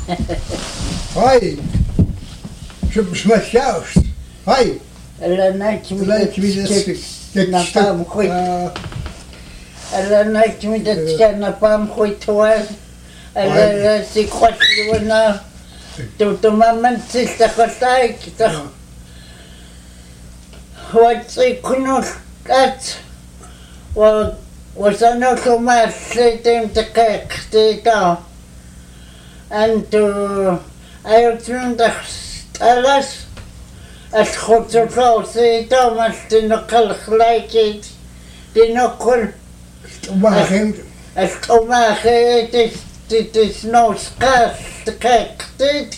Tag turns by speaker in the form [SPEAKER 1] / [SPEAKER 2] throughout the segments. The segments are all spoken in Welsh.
[SPEAKER 1] Hoi. Смачаешь. Hoi.
[SPEAKER 2] Laat je naar pam gooit. Laat je dat naar pam gooit hoor. Laat je kort na. Tot moment is dat gelijk toch. Wat ik nog had. Was er nog maar zitten te kijken daar. En toen hij toen dacht alles. Het goed zo vrouw zei dan, als die nog al gelijk heeft, die nog kon. Het tomagen, het is nou schaars te kijken, dit.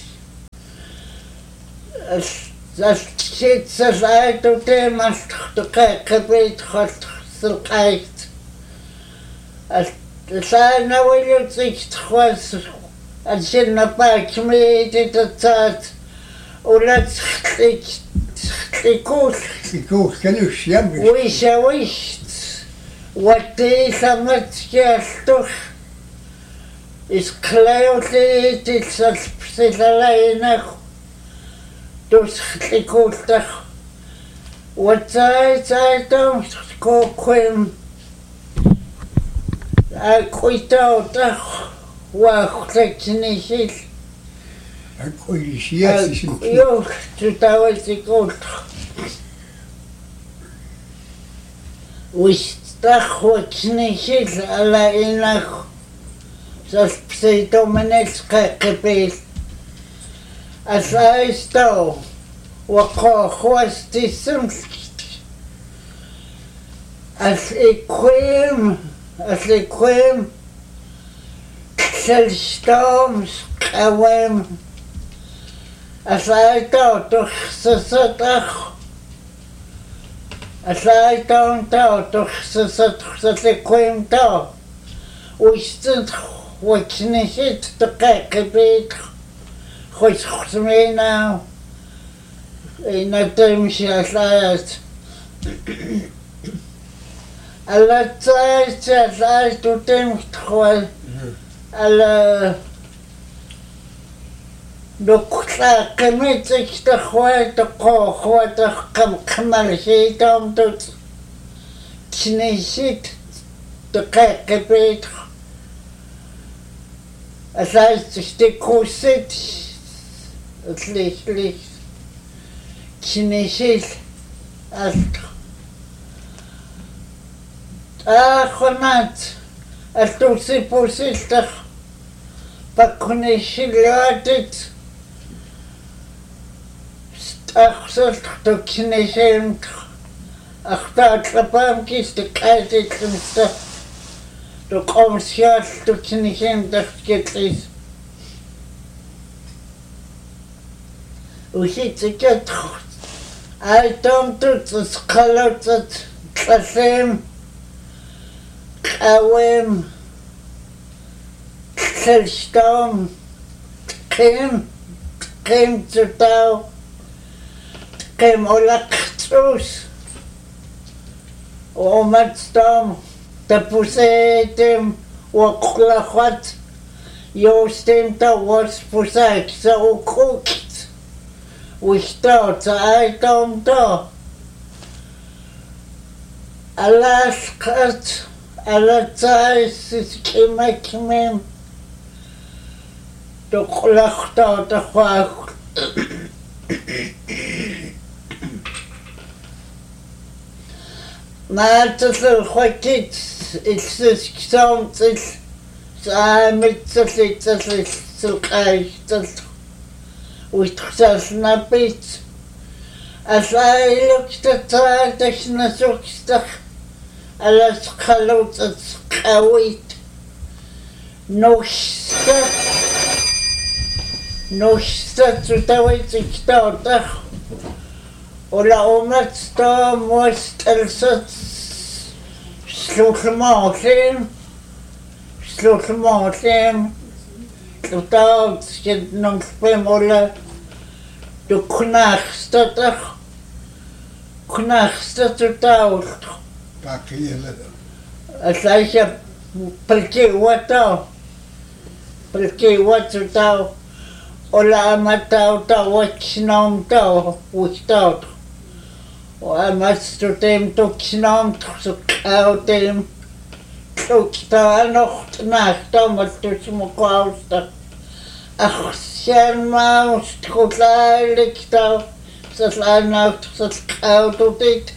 [SPEAKER 2] Als zit ze uit op hem, als te kijken weet, God zo kijkt. Als zij nou wil zich was, als je naar buiten mee, dat staat, omdat
[SPEAKER 1] Ikos kanus jambi.
[SPEAKER 2] Wish. Wat is het toch? Is klaar dit is als precies alleen nog. Dus ik hoor toch. Wat zij dan koken. Ik weet toch. Wacht, ik niet is. Jo, toen was ik ook. Wist toch wat niet is, alleen nog. Zoals pseudomenetska geweest. Als hij stond, wat was die soms. Als ik kwam, zelfs kwam. Als hij toch zo toch. Als hij toch zo ik kwam toch. Wist het wat niet is te kijken beter. Goed mee nou. En dat is als uit. Alle tijd als hij doet hem gewoon. Alle. Dokter met zich te gooien, te koken, te kamerzetten om tot knijzit te kijken beter. Als hij zich te koos zit, het licht, knijzit, als genaamd, als toen ze voorzichtig, pak knijzit laat het. Ach, zo toch knijzit. Ach, dat lapamkjes, de keizerstemste. De komstjaars, de knijzit, dat het is. Hoe zit het goed? Hij dan doet het geluid, het klasem, kwam, zelfstom, kwam totaal. Kem olaktus. Omdat stam te pusetem waklachat. Jostem te was pusek zo koekt. Wistot te aitom to. Alaskat. Alatzais is kimekimem. De klachta te wacht. Maar het is een goed iets is soms is met zo krijgt dat wordt zelfs naar bed. Als hij lukt het uit, dat je naar zoekst, alles gelooft het kwijt. Nog staat, zodat weet ik dat. Ola omdat sta moest het slotmaken, totdat je nog spemola de knagste totaal.
[SPEAKER 1] Pak je
[SPEAKER 2] Als je perché wat totaal, Olamatauta wiktaut. Amastutem tuksnom tuksukautem tuktaanocht nachtomatusmukausta. Achsianmaust kutlailikta saslaanaut saskaututit.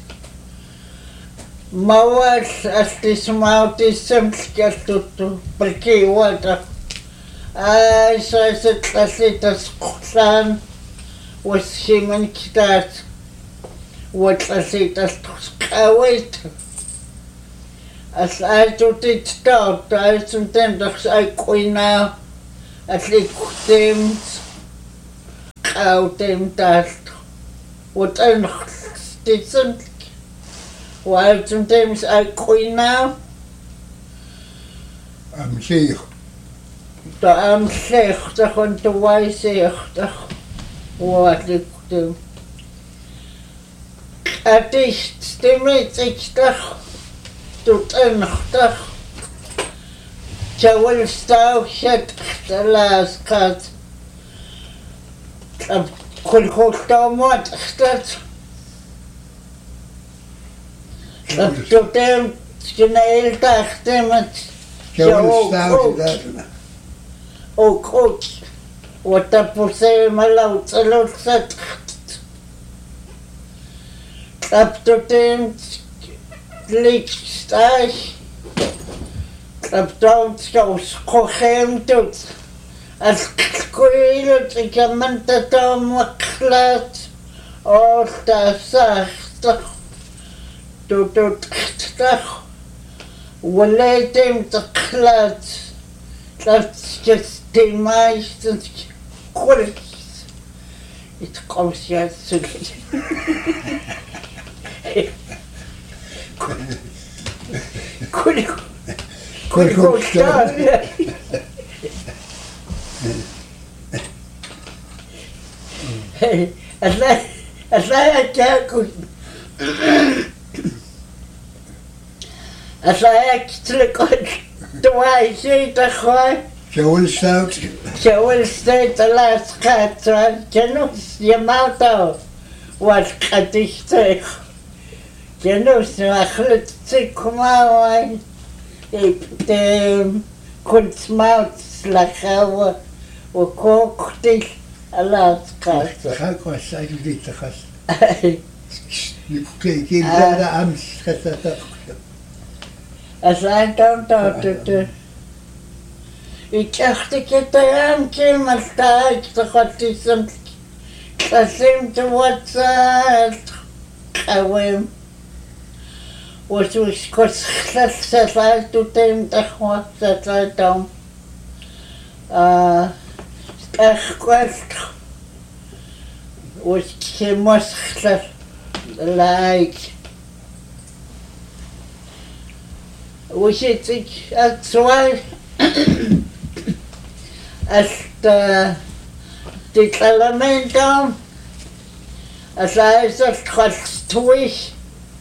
[SPEAKER 2] Mauas astismautissemskastuttu palkiuata. Ai saiset asitas kutsaan wassiman kitaat. What I say that's wait. As I do it start, I sometimes I queen now. At least them out them that what I didn't. While sometimes I queen now.
[SPEAKER 1] I'm Sheikh.
[SPEAKER 2] I'm Sheikh, the hunter wise Sheikh. What did them? Ateist stemmet ekstach tot enchtach Jawel stau het las kat kon hosta mat stat tot dem snel tachtemet
[SPEAKER 1] Jawel stau dat
[SPEAKER 2] ook wat dat posee malaut zat Abtotem lichtstach Abtomt aus kochem tut as koilet ikamantatom klat or tasach tututach waletem klat that's just the meistens kurz it comes jetzt Could go start. As I actually got the way she the high.
[SPEAKER 1] Jawel stout.
[SPEAKER 2] Jawel stout the last cat, Janus Yamato. What cat ich say? Janus machlet sich mal kunstmaut slachau o kokti Alaska.
[SPEAKER 1] Ga ik dit te gast. Kijk, ik ben de Amst gezet.
[SPEAKER 2] As I don't know ik dacht ik het aan maar sta ik toch wat is een kasim te wat awem was kos to them toch dat dan echt kwast was chemos like was it that's why as the elemento as I said twist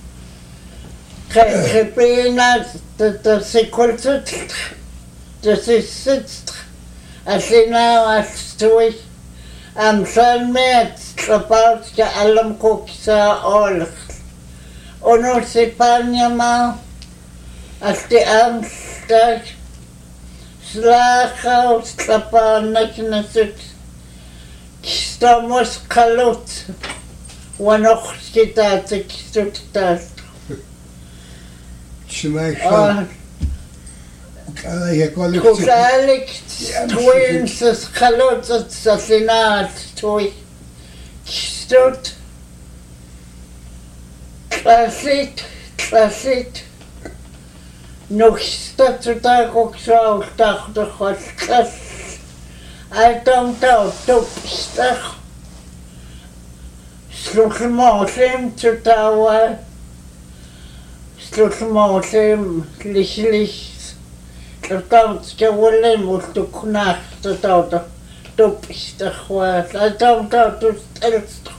[SPEAKER 2] Repena the sequence the sixth as now as twist son met about the alam cooksa all ono se panyama as the amstag Slachau Slapanaknasut Stamos Kalut Wanochitatik Suttat
[SPEAKER 1] Schmeichel.
[SPEAKER 2] Kusalik twins Kalut Safinat Toy Stut Klasit Nog staat er daar ook zo, dacht de godklas. Hij dan top stag. Sloeg hem hem te touwen. Sloeg hem licht. Dat dan wel moet de knaag te touwen. Top stag was. Hij dan tot stelst.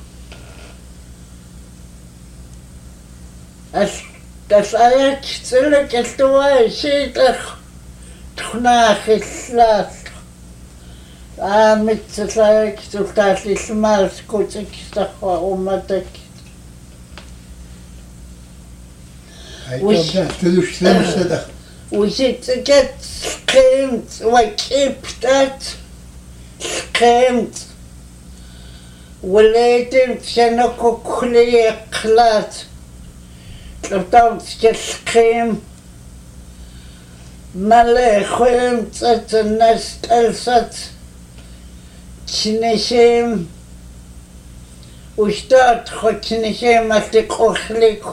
[SPEAKER 2] Das eigenlijk is de wijze toch nageslaat. Mitsalak sultaallillumaas kutikistarwa ummatak
[SPEAKER 1] Tulustlemsada.
[SPEAKER 2] Usitsakat skremt wakiptat skremt ولكن شنو كلية قلات لطاوت كالسقيم مالي خويم تات الناس تلسات كنشيم وشتات خو كنشيم أتلقو خليكو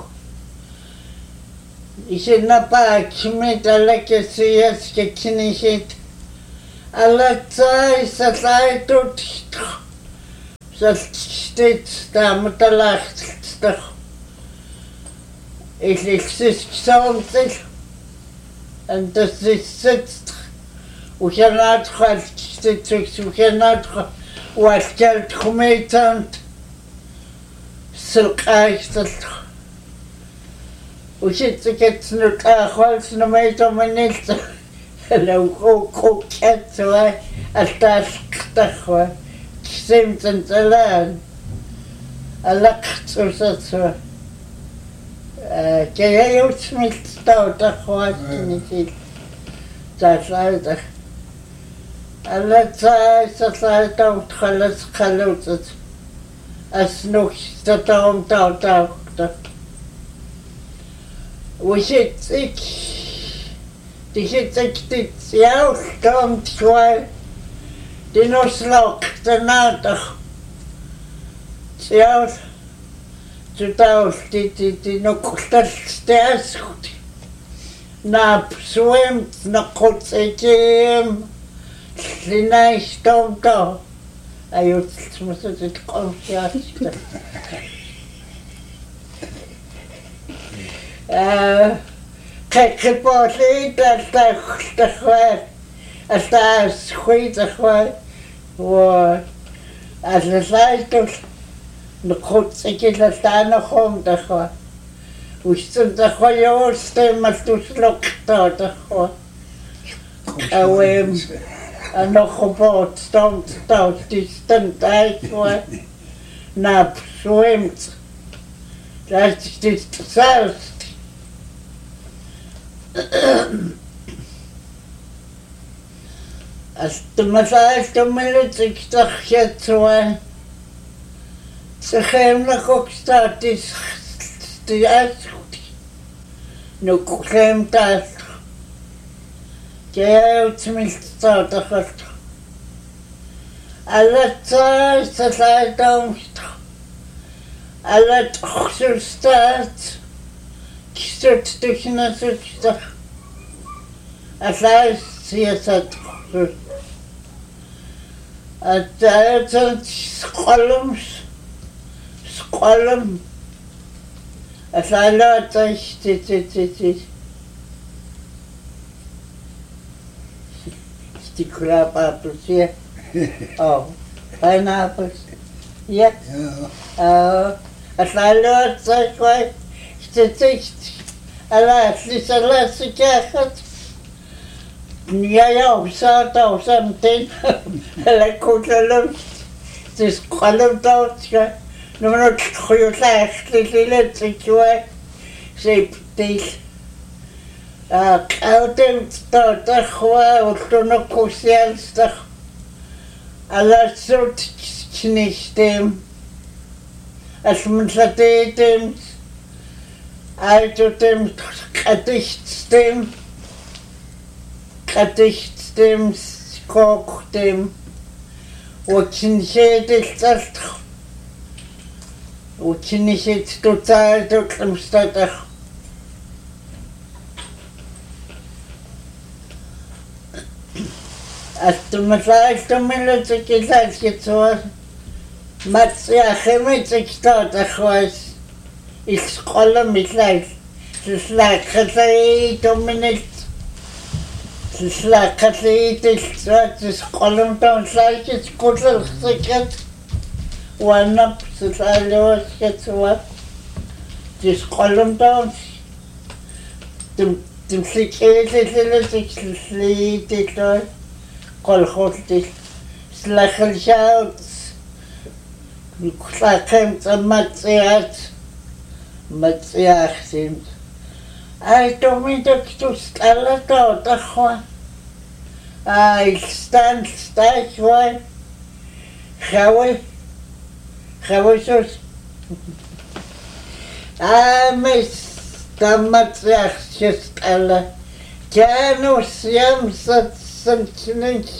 [SPEAKER 2] إشي نبا كميت على كسياس كنشيت على تاي ستايتو تشتخ steeds daar met de laagste. Ik exist zo'n en dat is het. Hoe je naar gaat, hoe je naar gaat, wat geld gemeten, zulk eigenlijk. Hoe zit ik het nu als een meter minuten? En ook het zo, als dat is. Stemt en talaan. Alakt of dat zo. Kan jij ook met stoutig wat niet? Dat is uitig. Allat is dat uit ook geluid het. Als nog dat daarom touw. Hoe zit ik? Die zit ik dit jou komt gewoon. Die nog slok de nadag. Ja, toen die nog sterk goed. Na zwemt, na kort ejem. Slinai stond daar. Hij moest het konfjasten. Kijk, het was niet dat gewoon. Als daar schweetig was. Als de zijtels, de godsetje dat daar nog omdig was. Hoe stond er gewoon jouw stem als toen slokt dat gewoon. En nog gebouwd stond dat, die stond uit voor. Na zwemt. Dat is dit zelfs. Als de mevrouw minuten ik dacht je zo. Ze geven nog ook staat is die uitgoed. Nu geven dat. Je tenminste staat er goed. Alle tijd dat hij dan. Alle toch zo staat. Ik zit tussen een zuster. Als hij ziet het goed. Het is een scholm. Als hij laat is dit. Die kraapappels hier. Oh, pineappels. Ja. Als hij laat is dit. Helaas, is de laatste keer het. Ja, op zometeen. Lekker de lucht. Het is kalm dood. Nu moet ik het goede zeggen. Het is zo. Zeeptief. Koudem dood. Gewoon. Toen ook koosjenstig. Alles soort knistem. Als men dat eten. Uit dem Gedichtstem. Gedichtstem, kooktem. Очень het Очень het totaal toekomstig. Als de mevrouw minuten gezegd het zo. Maar ja, geen mensen staat was. Ik scholle met lijf. Ze slaat gezegd om minuten. Ze slaat gezegd is wat. Ze scholle dan lijf is kozel gezegd. Wanneer ze zei los het wat. Ze scholle dan. De flikeren zullen zich slieten door. Kolgoed is. slachelshout klachem tamatsiat matsiachsim ai tomidoktus alato takhwa ai stand stage Хавойсос. Мис таматсяхс алла. Тянус ямсатсанчнинч.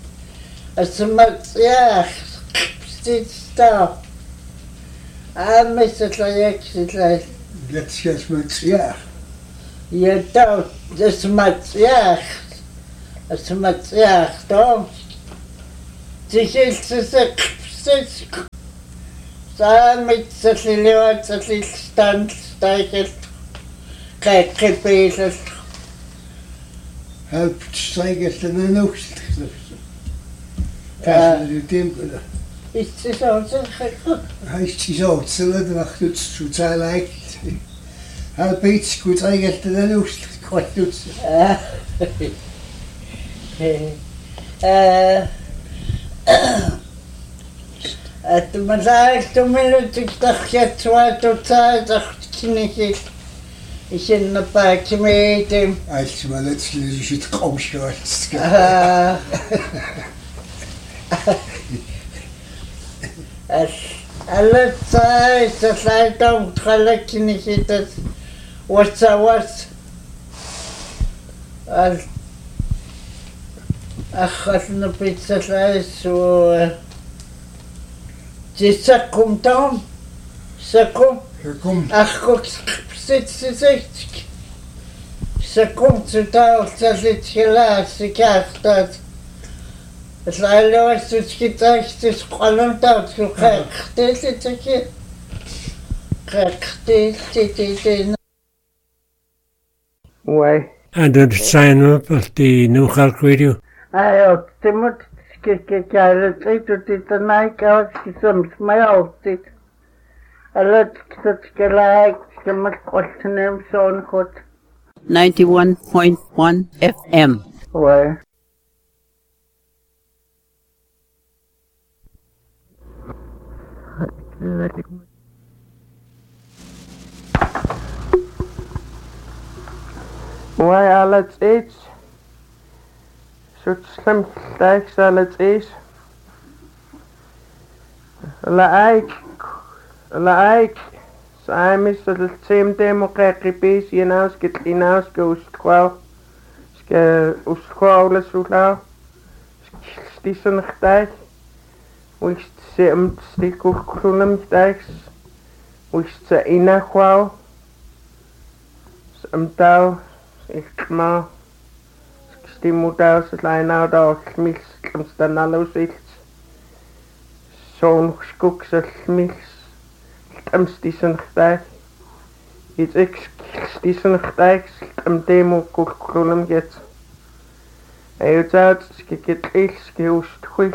[SPEAKER 2] Асматсях стиста. Мис тлаякситлай.
[SPEAKER 1] Летсясматсях.
[SPEAKER 2] Ятау десматсях. Асматсях том. Тихэлсэсэк Самит сэлливат сэллистан стайгэл кэкэпэсэл
[SPEAKER 1] Help strijgerten en ook. Kijk, de tempel.
[SPEAKER 2] Is het zo zeg?
[SPEAKER 1] Hij is zo hetzelfde, maar het zo zijn lijkt. Help iets, goed strijgerten en ook. Kwart doet.
[SPEAKER 2] Het maar zei toen ik dacht je twee tot dacht ik niet. Ik in een paardje met hem.
[SPEAKER 1] Als je maar net zoals je het komst wordt.
[SPEAKER 2] Alle tijd, dat hij dan gelijk niet dat wat ze was. Ach, als een pizza vlees zo. Ça komt dan. Ça komt. Ach, ça komt zodat het gelaat, ik heb dat. Het was het gedacht, het is gewoon dat je krijgt. Dit is het je. Krijgt dit.
[SPEAKER 3] Why?
[SPEAKER 4] And did sign up at the New Halk Radio?
[SPEAKER 2] Ja, het moet. Kijk, het doet dit en ik als je soms mij altijd. Het dat gelijk, je moet goed nemen zo'n goed.
[SPEAKER 3] 91.1 FM.
[SPEAKER 2] Why?
[SPEAKER 3] Why all it's age? Soort slim lijkt al het is. Like, saam is dat het same democratie is hinaus get hinaus geustkwal. Ske ustkwal so klar. Stissen gtij. Wist se stiku klunam gtijs. Wist se inakwal. Samtau ik maar die moeder is alleen nou daar mis om staan alles iets zo'n skoekse mis om stissen gelijk iets ik stissen gelijk om demo koolkolom get hij uit skikket iets geust goed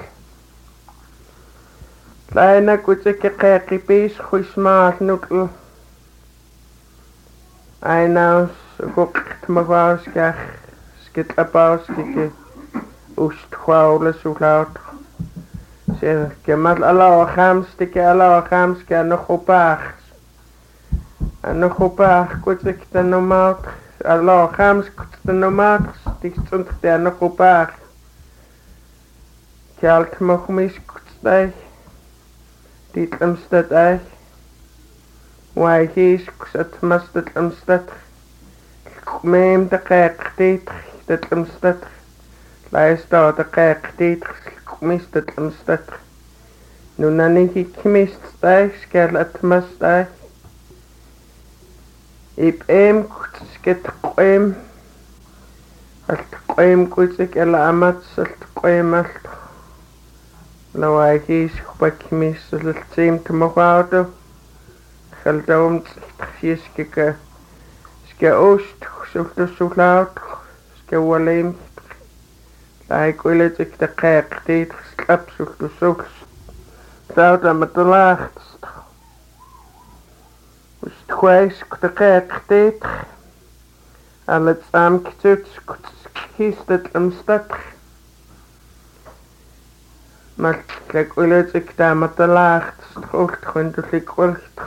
[SPEAKER 3] kleine kutseke kekipes goesmaat nukkel hij nou gokt me was kach Get about stikke ustkwale so laut. Zeg, kemat Allah kham stikke Allah kham ska nog op acht. En nog op acht kut ik dan normaal. Allah kham kut dan normaal. Stik stond daar nog op acht. Kjalt mag mis kut stij. Dit amstad ei. Why hees kut mastad amstad. Meem de kijk dit. Dat amstad. Luister, de kijk dit. Mist het amstad. Nu nanny ik mist stijg. Skel het mastijg. Ik sket qoem. Het qoem kutsik ela amat. Het qoem alt. Lawaai kies. Gebak mist. Het zeem te mogoudo. Geldoom. Ske oost. Zulke zo laut. Gewaleem, like willet ik de kerk deed geslap zoek de zoeks. Zou dan met de laagst. Dus het gwijs de kerk deed. Al het saamgezet, kiest het een stad. Maltlak uletik taamatalaart ultrundullikullt.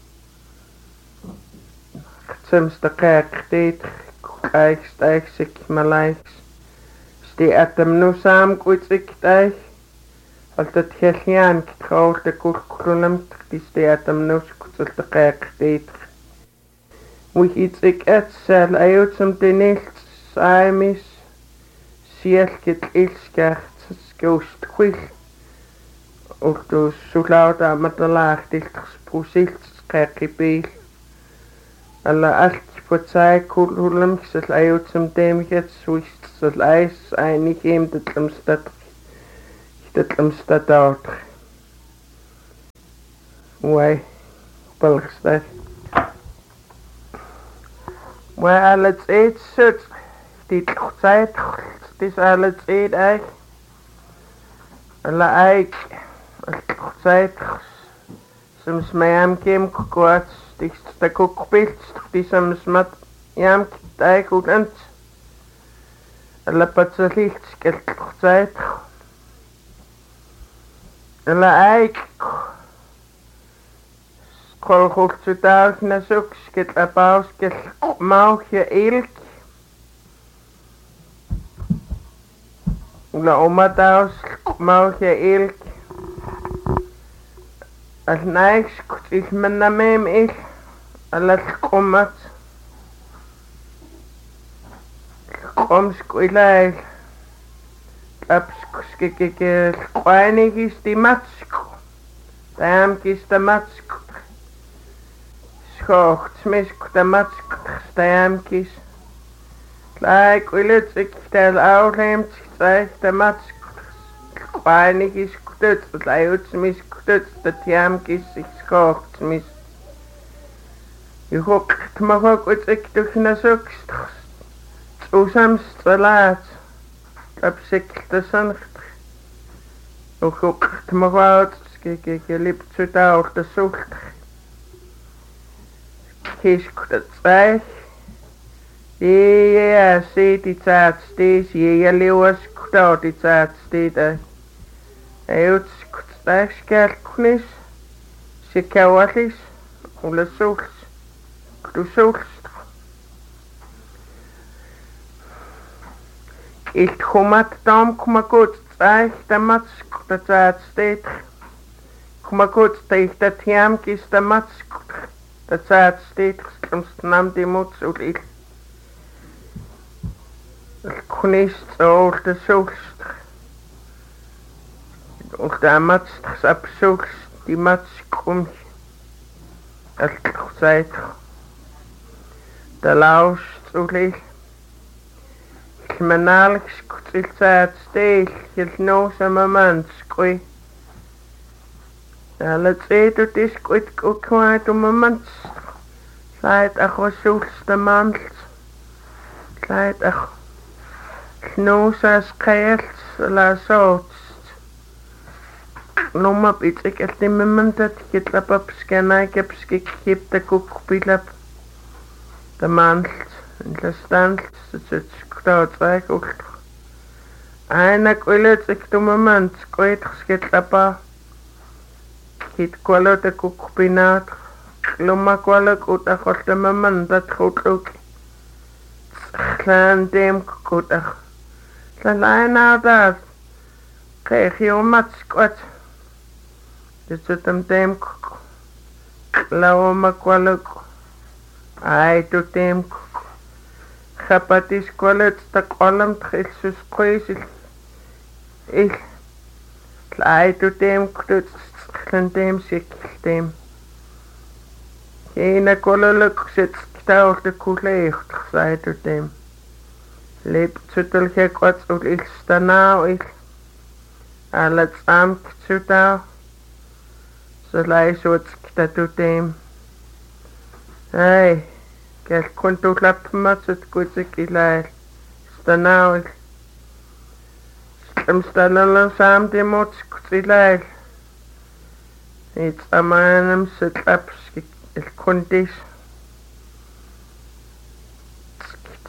[SPEAKER 3] Katsemsta qeaqtiit qaiqstaiksik malaiks. Sti atamnusaam kuitsiktaik. Altat helliaan kitqaulta kulkululamta sti atamnus kutsulta qeaqtiit. Wihitsik atsal ajutsam tinilt saimis. Sielkit ilskaart skust huil. Ultus sulauta matalaartilters pusilts qeaqipiil. Alla alt putsai kulhulamksal ajutsam teemikats suistsal ais ainikim tatlamstatautr. Wai palkstat. Wai alats eetsut titlxtzait tis alats eed aik. Alla aik altlxtzait sams mayam kim kukuats tiksta kukpilts tisams mat yam aik ulant. Alla patsalilts keltlxtzait. Alla aik kolhultsutaus nasuks ketlapaus kelmauh ja ilk. Ulla omataus mauh ja ilk. Al naiks ilmannamem il. Alla lqomat. Lqomsku ilail. Lapskuskikikil qwainigis timatsku. Taamkis tamatsku. Schoochtsmisku tamatsku taamkis. Laik ulitsik tal auleemtsik tamatsku. Qwainigis kututs lajutsmis kututs tatiamkis schoochtsmis. Juhukt mahok utsik tuhnasuks. Tsusams tsalaat. Lapsiktasankt. Juhukt mahok liptsutaulta sult. Kiskutatsaik. Ja, sit i tsaatstiis, ja liuas kutaut i tsaatstiita. Ajuts kutstakskalkunis, sikaualis, ulla suls, kutusulst. Ilthumat taam kumakut tsaik tamatsk ta tsaatstiit. Kumakut taihtat hiamkis tamatsk ta tsaatstiit, stamstnam timuts ulit. Kunist olta sulst. Olta amatst absulst die matskum. Altlxait. Da laust ulil. Ilmanalks kutsiltsaat steel. Ilnoosa mamanskui. Alla tseetut iskuit kukwaatu mamans. Lait acho sulsta mans. Lait acho. Knusas kaels la sootst. Numma pitsik eltimmemantat kitlapap skenaikepski kipta kukpilap. Ta mans. La stans tsutskutautsaik ult. Aina kuilitsik tumamans kuitks kitlapa. Kit kualota kukpinaat. Lumma kualak utakolta mamantat kutluk. Klan dem kukutak. Lalainautat. Keihio matskuat. Jutsutam temkuku. Lauma kualuku. Aitu temkuku. Chapatis kualut takolam trilsus kuisil. Il. Aitu temkutut. Klan tem sikil tem. Keina kualuluk sit taulta kuleiht. Aitu tem. Lip tsutul hekwats ul ilstanau il. Alats amktsutau. Salais tatutem. Ai, kel kuntu lapmatsut kutsik ilail. Stanau il. Stamstanalo samtimuts kutsilail. It's amanam sitlapski il kundis.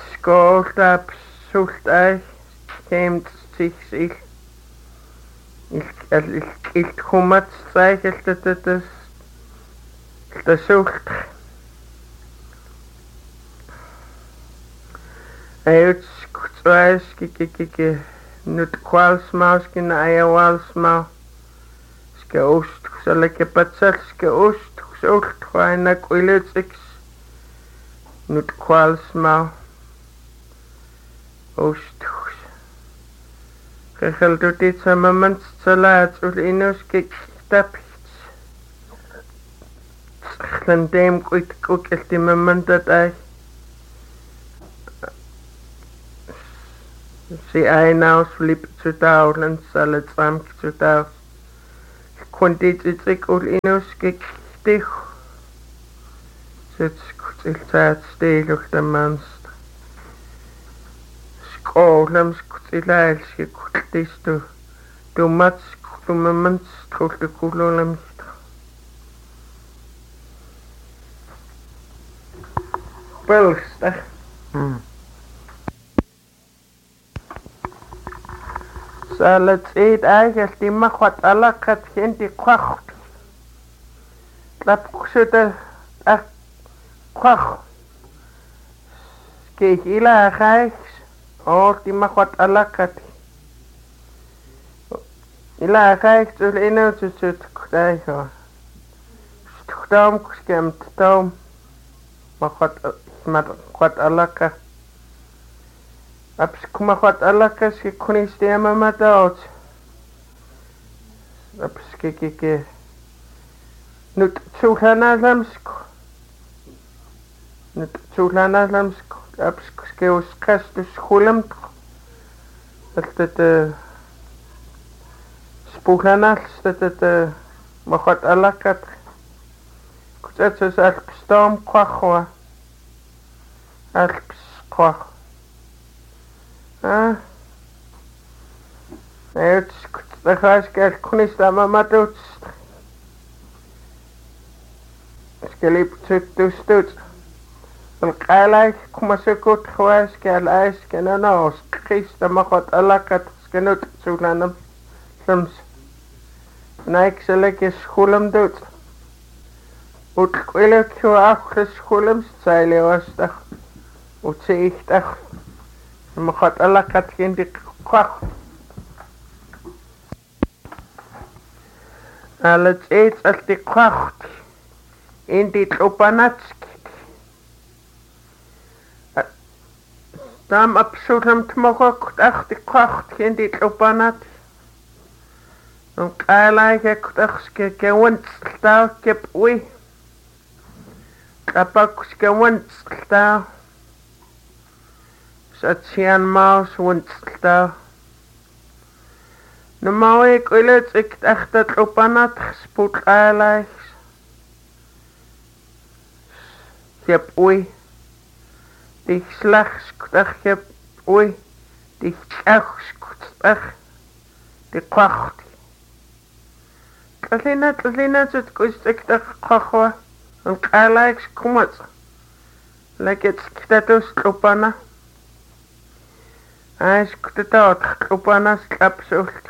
[SPEAKER 3] Skåltaps sultai kemt sich. ilhumat tsaikeltatas tasult ayuts kutsais kiki nut kwalsmaus kina ayawalsmau ske ost salake patsal ske ost sult khwaina kuiletsix nut kwalsmau ost Gegeldoet samamans salaat ul inus kikstap Landem kuit kukelti mamantat ay Si ay naus flip tsutau lan salat sam tsutau Quantit itik ul inus kiktich Sits kutiltaat stiluch da manst Skålams kutilaalski kultistu Dumats kulumamans kulti kululamista Pölstä. Salat eet äigelti mahuat alakat henti kwahut. Lapkusuta kwah. Keih ilahais. Orti mahuat alakat. Ilahais tul inutusut kutaiho. Stuktaum kuskemt taum. Mahuat alaka. Aps kumahuat alaka ski kunisti amamataot. Aps kiki Nut tsulhanalamsku. Nut tsulhanalamsku. Aps ski uskastus hulamtku. Altat spuhlanals tatat mahuat alakat. Kutsatsus alpstom kwahwa. Alps kwah. Ayuts kutsakhaas kal kunista mamatuts. Skelip tutustut. Alqalaik kumasukut khwas kal ais kenanos. Krista mahuat alakat skenut sulanam. Sams. Naik selekis hulamdut. Utquilekju achres hulams zailewastach. Utsiichtach. Mahuat alakat hindi kwah. Alats eets alti kwaht. Hindi tlupanatski. Tam absulam tmogok achti kwaht hindi tlupanat. Kalaike kutachske gewinstau kepui. Kapakske winstau. Satsian maus winstau. Namawe kuilets ikt achtat upanat sput alais. Kepui. Dich slachs kutach kepui. Dich chachs kutach. Die kwacht. Tlina zut kuistiktach kwachwa. Un kalaiks kumats. Lekets kitatus klupana. Ais kutatot klupanas klapsult.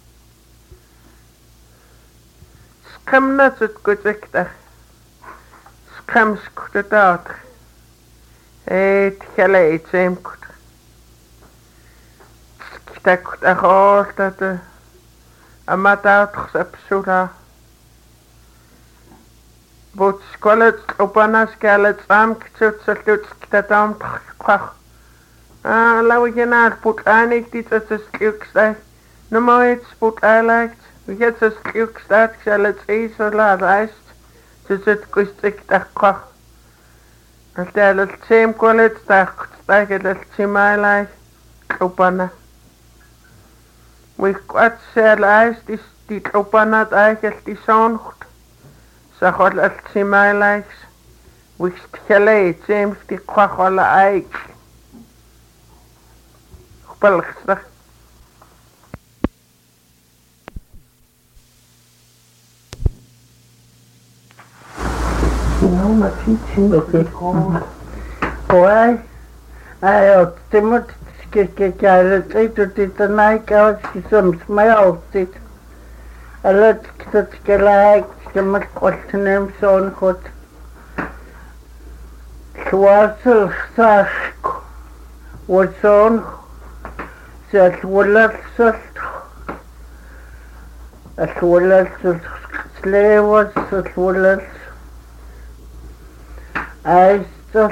[SPEAKER 3] Skamna zut kutsiktach. Skams kutatot. Eet hele itseem kut. Kitak kutach oltat. Amataut xapsula. Bot skolet upanas kalet am kitsutsalut kitatam kwah. Lawigenar put anik dit as skuksta. No moit put alakt. Jetzt as skuksta kalet isola reist. Zut kustik tak kwah. Altel tsem kolet tak stagelet tsimalai upana. We kwat selais dit upanat eigenlijk die zoncht. Sachol altsimailais. Wist geleit James die kwachole eik. Gepelgstag. Nou, maar fietsen. Oké. Hoi. Ayo, timot. Kijk, het eten dit en ik als je soms mij altijd.
[SPEAKER 2] Alat kitskalaik kemat qoltnem son khot. Swasil sask وصون سأتولد سليوس سأتولد عايزت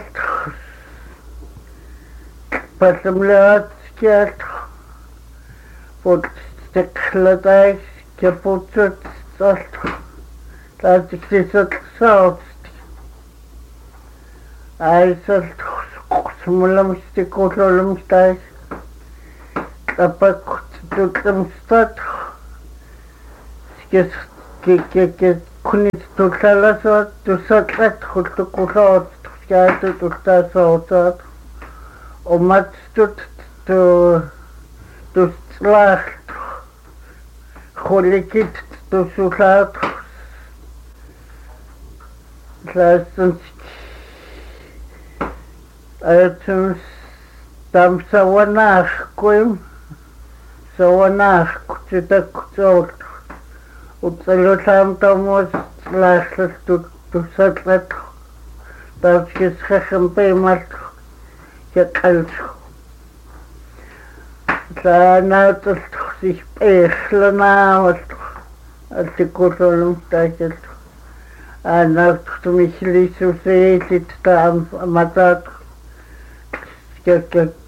[SPEAKER 2] بسملات كات وتستخلطايش كبوتت صلت تاتكتيست صوت عايزت سمولم ستيكوتلولم ستايش تابك تتلم ستات كي كنت تتلاسات تساتلت خلت كوشات تسكات تتلاسات وما تسلاخت خلقت تسلات لازم أتمس تام سواناخ كويم سواناخ كتك كتوت وتلو تام تاموس لاخت تساتلت تاسكس خشم بيمات يقلت لا تستخسي بيخلنا والتكوتولم تاكلت أنا تختمي لي سوسيتي تتعم ماتات كيف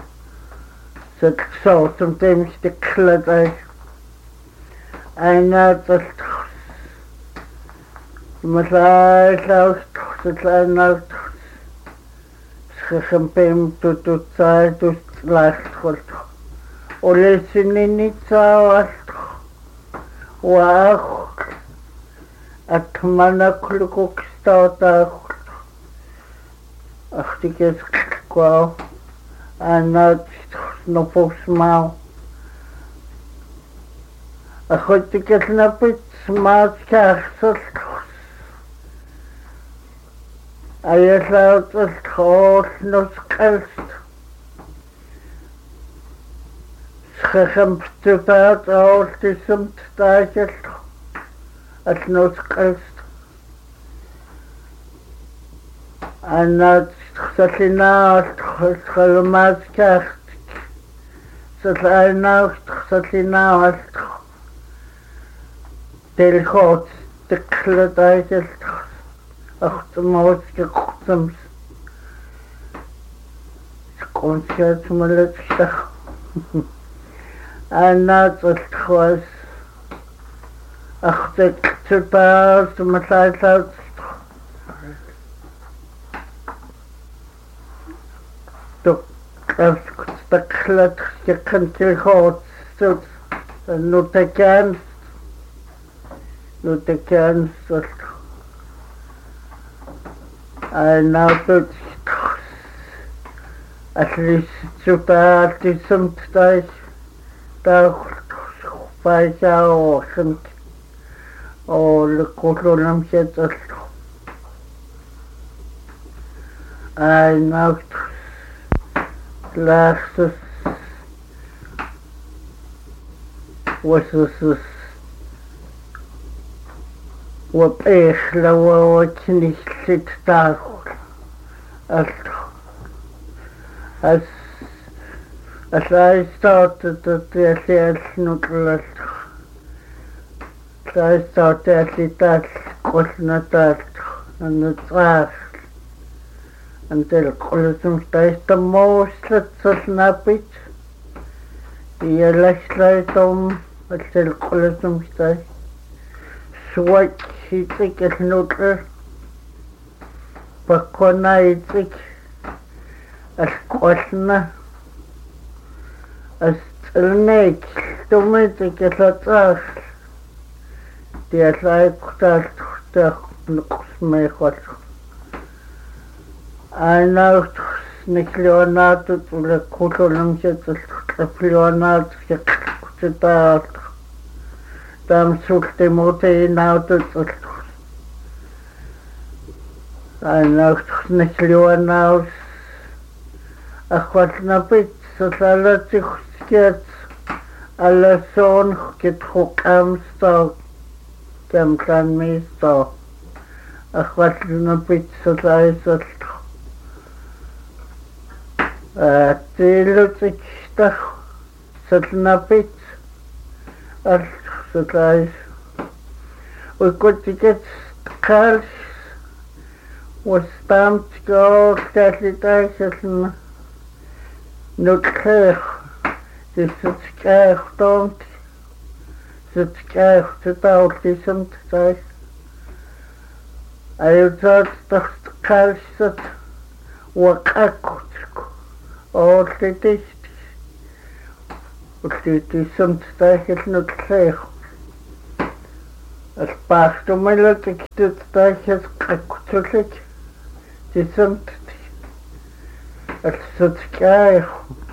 [SPEAKER 2] ستخصوصم تمش تكخلت أنا تستخص مثلا لو تخصت أنا تخص بيم تتساي تلاخت خلت ولسنيني تساوت وأخ أتمنى كل كستاوتا أختي كواو أنا نفوس ماو أختي كتنبت سماس كاخسل أيساوت التخوص نسقلت سخخم بتفات أول تسمت تاكلت أتنسقلت أنا تخصلنا تخلمات كاخت ستلنا تخصلنا تلخوت تخلت آيتل أخت موت كقسمس كونشات ملت شخ أنا تخوص أختك تباس مثلا تستقلت كنت الخوت نوتكان أنا تتخص أتليس تباتي سمتايش تاخد فايشا وخنت ولكوتلو نمشيت أسلو أنا لاخسس وسسس وبإيش لو وكني ست تاخد أسلو أسلاي ستارتت تيسي أسنوتل أسلاي ستارتت تاس قلنا تاس نتراخ أنت الكل سمستايش تموش لتصنابيت يلاش لايتم أنت الكل سمستايش شويت هيتك النوتل بكونا هيتك أسقوشنا أستلنيك تميتك لتصاخ تيساي كتاش تختاخ نقص ما يخوص أنا نكليونات ولا كوتولم شتل كليونات كتات تام سوكتي موتي ناوت أنا نكليونات أخواتنا بيت سلالتي خسكت alla son kitruqamsto kamkan misto akhwatluna pizza laisat tilutikta satnapit al satlais ukotiket kals was stamt go katlitasatna nukher disutskert sutskert tautlisamt tai ayutat kalsat waqakut ortitist ortitisamt tai nukher الباختوميلة تكتتاكس قاكتولك تسمت الستكايخ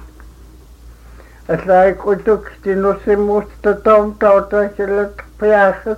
[SPEAKER 2] أتلاقي كتوك تنوسي مستطوم توتاكلت بياخد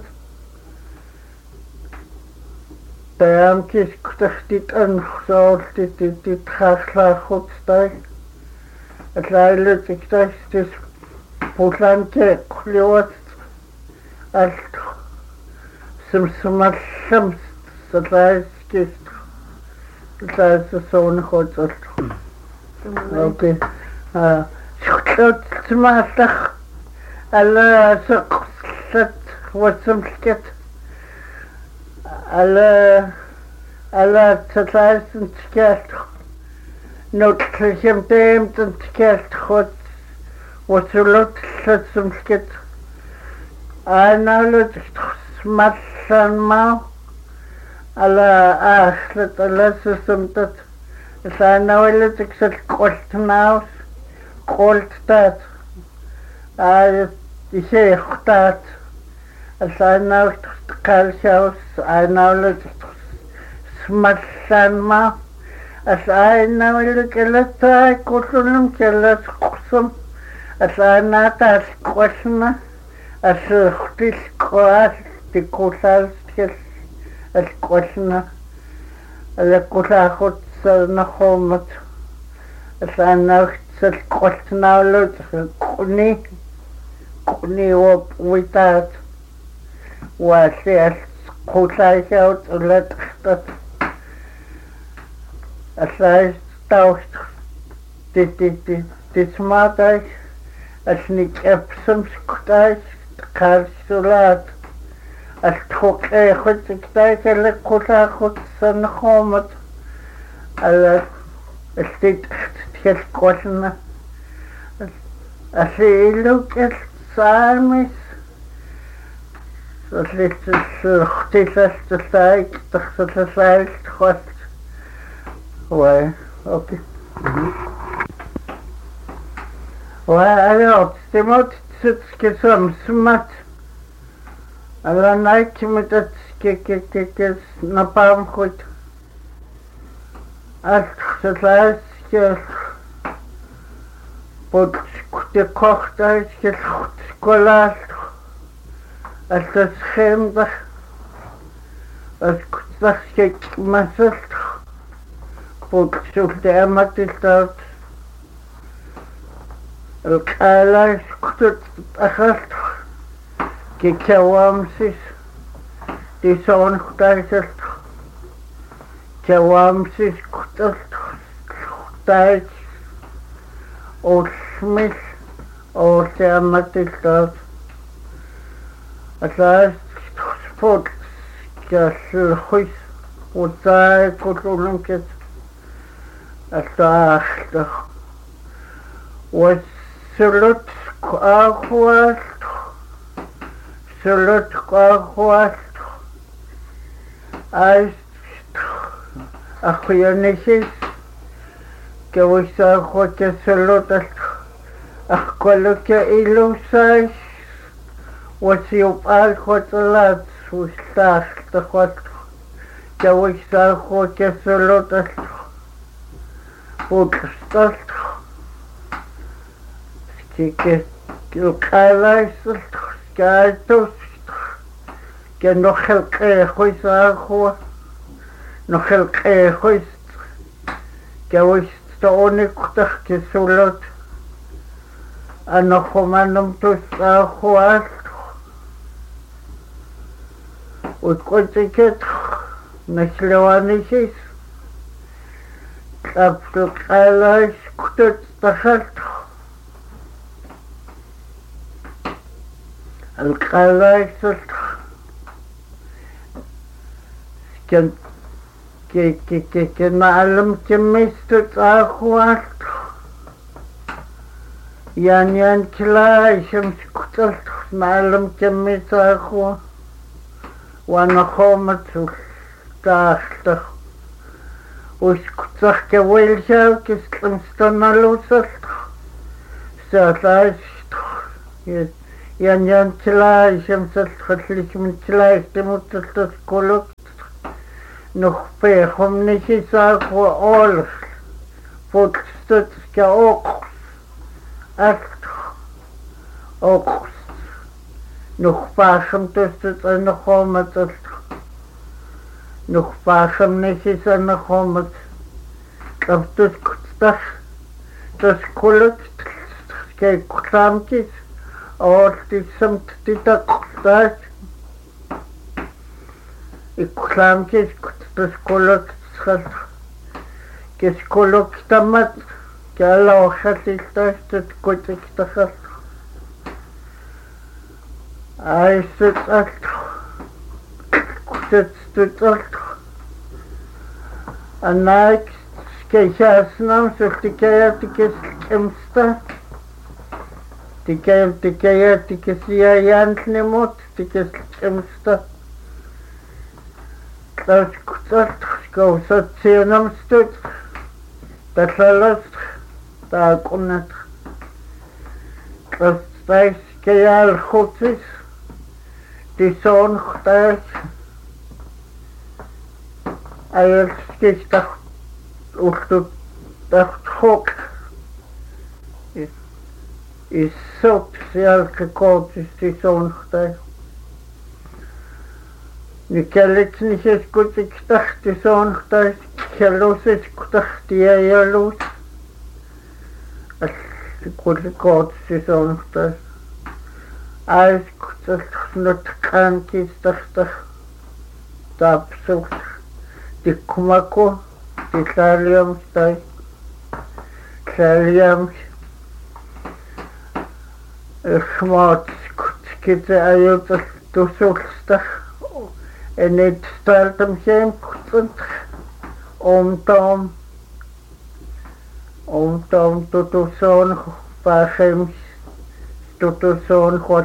[SPEAKER 2] تيام كيس كتختيت أنخصول تتخاخلا خودستاك أتلاقي لتكتاكس تس بوطلان كيكوليوات ألتخ سمسمات شمس ستلاقي كيست ستلاقي سسون خودستاك أوكي شكلت سمعتك على سقسلت وسمسكت على ستلاقي سنتكالت نوتلشم تيم تنتكالت خود وسلوت سمسكت أنا لتخسمت ما على آخلت على سسمتت أنا ولتكسل قلت ناوس قلت تات شيخ تات أنا قال شاوس أنا لتخسمت ما أنا ولتكلت كلهم كلت قسم أنا تاس قسمة أخذت القوات تقولات القسمة القوات نخومت أنا القسمة ولد قني وبويتات وشيء قوتايشوت ولد اختت أسايس توست تسماتايش أسنيك أبسم سكتايش كارسولات أستخوك خد سكتايش اللي قوتا خد سنخومت على استيت اختتيش قوتنا أسيلو كالسامس أسليت اختيساش تسايك تخصتسايش تخص واي اوكي واي تموت تسكسم سمت على نايك متسككككس نبام خود أتخصتلاش كيس بود كتكوختاش كيس كولاش أتسخيمدخ أتكتسكك مسلت بود شوفت أمتلتات القالاش كتت أخذت كي كوامسيس تيسون ختايشت كوامسيس كتت ختايش وشمس وشي أمتلتات أساس تخصفوت كالخيس وتاي كتلهم كت أستاخت وسلوت أخوات سلوت أخوات أست أخويا نشيس كويس أخوات سلوت أخوالك إلو سايش وسيوب أخوات لات وستاخت أخوات كويس أخوات سلوت وكستلت كي القالايس كايتوس كنخلق خويس أخوة نخلق خويس كويس توني كتخ كسولت анахуманум туссаахуаал утқутикет наславанисис апсуқалайс кутут тахалт алқалайсут кен маалам кеммистут аахуаал ян клай шэмскутал маалам кеммисаахуа ванахоматул таахтах ускутах кевэлшау кислэмстаналусал саалайс ян клай шэмсал хатлисмэнтлай тэмутталтас колок нухпэхомнисисаахуа оол футстут каок ок нухпашам тустут анахоматал нухпашам нисисанахомат каптус кутстах таскулат кей кутамкис оортисам титакутас икутамкис кутаскулат схал кескулок тамат калаохатилтастут кутиктахал айсэцалт кутэцтуталт анайк скейхаснам султикаятикес кемста тикаятикес яянтлемот тикес кемста таскуталт скаусатсианамстут талаласт таакунат кастайс кеял хутис тисон хтайс аялскистах ухтут тахтхок иссот сиалкекотис тисон хтайс никалитснихес кутиктах тисон хтайс калусис кутахтияялус куликот сисонхтас айс кутахнут канкистахтах тапсух тиккумако тисалиамстай салиамс эхмат кутките аютас тусулстах энет сталтам хем кутсунт Om tutuson pasem tutuson hot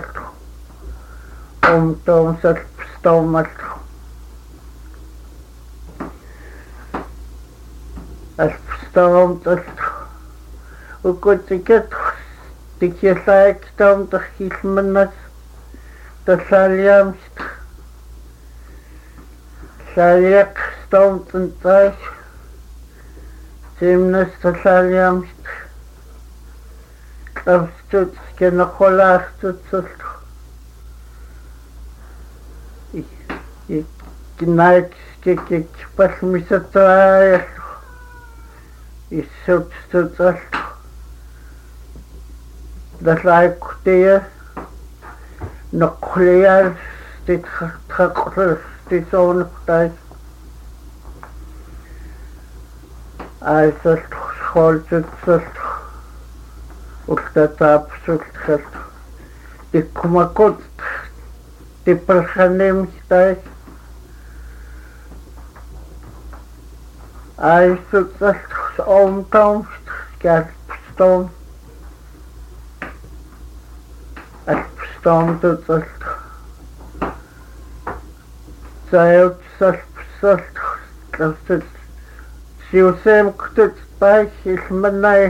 [SPEAKER 2] tom sat stomat as stom tas ukotiket tikyesaik stom tahilmanas tasaliam saliak stom tantas Зимнес талаалиамт кавстут кенахолаартут и кинайк кек палмисатаа иссутстутал далайктея нокхлеял ститхакхлс тисонхтай айсалт холцутсалт ултатаапсултхалт тиккумакут типпалханемстай айсутсалт омтом скалпстом алпстом тутсалт заевсалпсалт клавсут сиусем ктут пай хилманай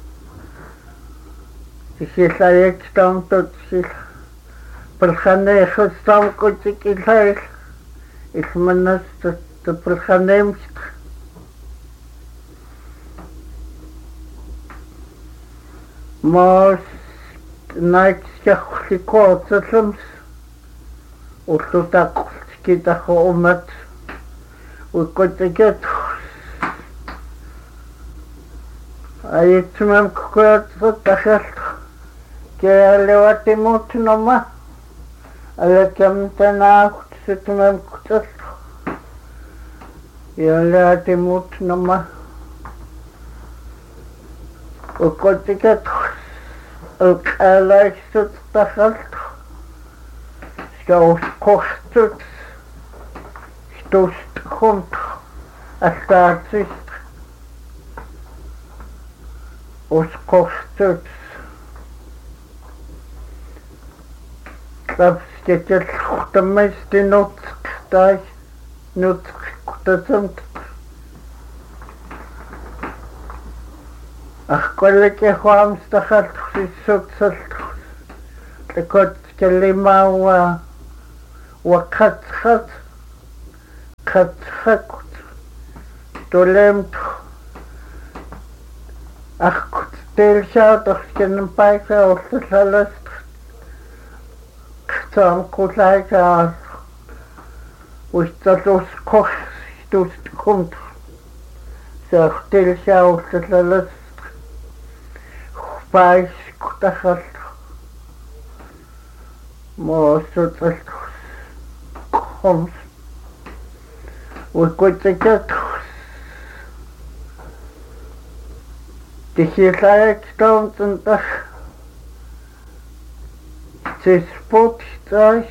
[SPEAKER 2] хилаек там тут хил палхане хостам кутикилай ихманас тут палханем мас найксяхлико цэслэмс ултутак китахомат укотикет аитсмам кукуат тахалт Kealewatimut noma. Alakam tanaakut situmam kutat. Yalatimut noma. Ukotikat. Alkalaistut tachalt. Skaus kochtut. Stust komt. Astatsist. Os kochtut. Tapsketel khtamesti nutqtay nutqtasamt akhkoleke khamstakhalt sisutsalt tekot kalimawa wa khatkhat khatkhakut tolemt akhkut telshaut akhken paika ortsalas Sam kulaika ustalus koch stust kommt sagt til sjautlales pais kutahal mosutalt koms ukutsakat dihilaik stamtantach spot taj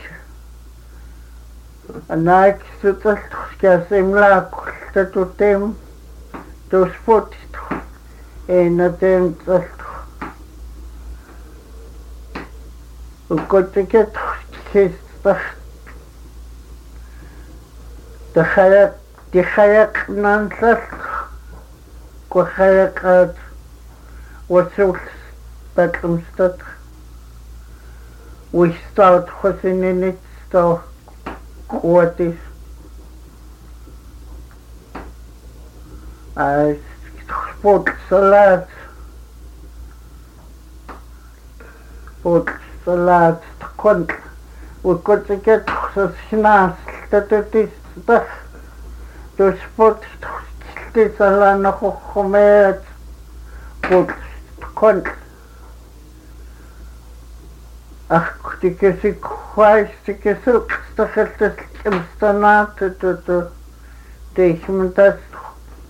[SPEAKER 2] anak sutal skasimla kultutem to spot enatem talt ukotiket kista تخيق ننسل وخيقات وسوس باتلمستد ويستاد خسنينيت ستو قواتيس سبوت صلاة تكونت وكنت كتخصص ناس تتتيس تخ تسبوت تخصص لنا خمات كنت كنت كسي كويس كسي استخلت المستنات تيش من تسخ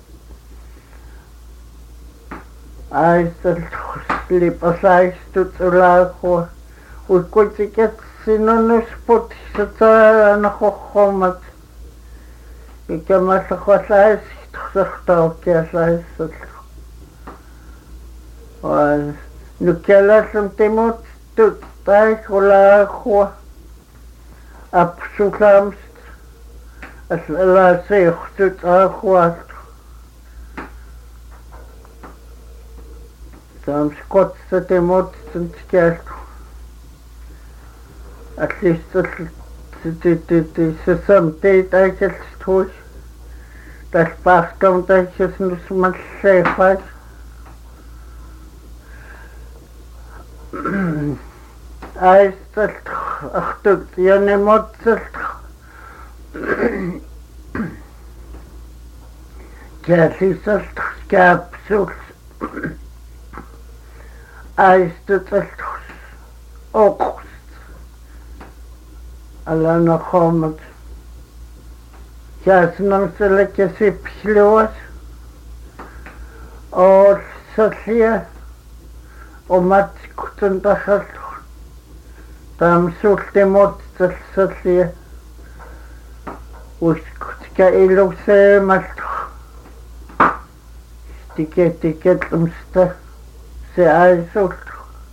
[SPEAKER 2] عايز اللي بصايش تتلاقوا وكنت كتسي نسبوت ستار أنا خمات كما تخوص عايز تخصختاو كيس عايز ونكالاسم تيموت تتايك ولا أخوة أبسوكامست لا سيخ تتاخوات سامسكوت ستيموت تنتكالت أتليست سسمتي تايكل ستوش تشباختم تايكل نسمال سيخاش Aistalt achtut jane motsalt Käsisalt käpsuls Aistutalt okust Alana khomat Käsnamsele käsipsluas Sallia Omat kutundahal Tam sultimot sallia Uskutka iluse malt Tiket umsta Se aisult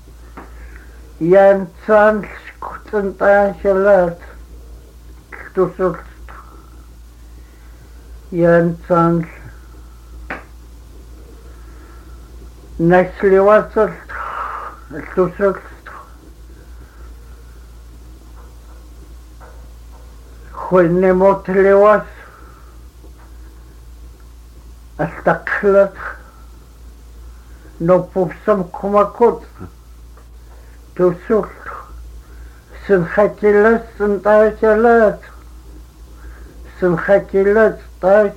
[SPEAKER 2] Jan san skutundahalat Tusult Jan san Nasliwasalt Tusult Khulne motlewas Astaklat No pupsam kumakut Tusult Sinhakilas sintajalat Sinhakilas taj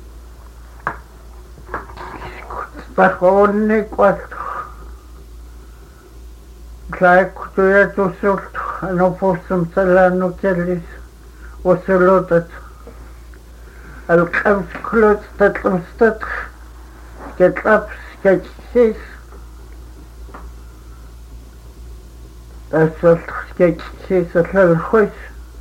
[SPEAKER 2] Pahonni quatro Laikutujatusult anopusum salanukelis wasulutat alqavsklut tatlamstat ketlaps ketsis asalt ketsis alalkhus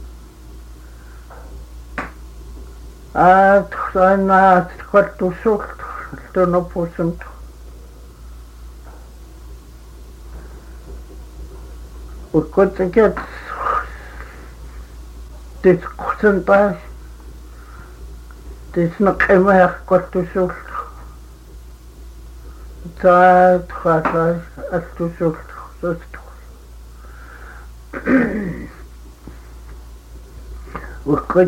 [SPEAKER 2] atxana tqartusult tunopusum وكنت كده تتقسم طاش تسنق ما كنت شوف تعال خاطر أتشوف وكنت